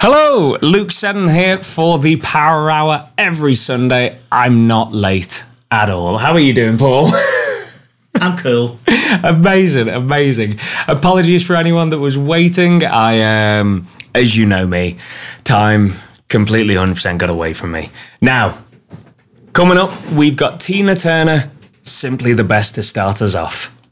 Hello, Luke Seddon here for the Power Hour every Sunday. I'm not late at all. How are you doing, Paul? I'm cool. Amazing. Apologies for anyone that was waiting. As you know me, time completely 100% got away from me. Now, coming up, we've got Tina Turner, Simply the Best to start us off.